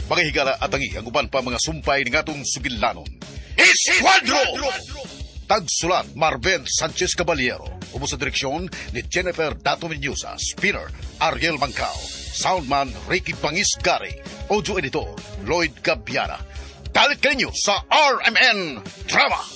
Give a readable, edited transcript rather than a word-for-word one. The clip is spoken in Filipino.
Mga higala at tangi ang uban pa mga sumpay ng atong sugilanon. Esquadro! Tagsulat Marben Sanchez Caballero. Umo sa direksyon ni Jennifer Dato Menyusa. Spinner Ariel Mancao. Soundman Ricky Pangisgari. Audio editor Lloyd Gabiana. Dalik kayo sa RMN Drama.